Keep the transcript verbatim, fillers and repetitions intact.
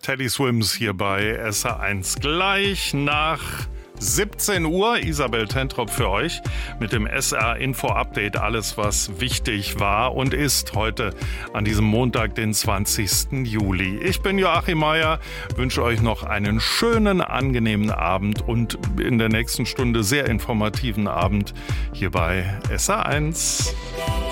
Teddy Swims hier bei S R eins. Gleich nach siebzehn Uhr, Isabel Tentrop für euch mit dem S R Info Update. Alles, was wichtig war und ist heute an diesem Montag, den zwanzigsten Juli. Ich bin Joachim Meier, wünsche euch noch einen schönen, angenehmen Abend und in der nächsten Stunde sehr informativen Abend hier bei S R eins.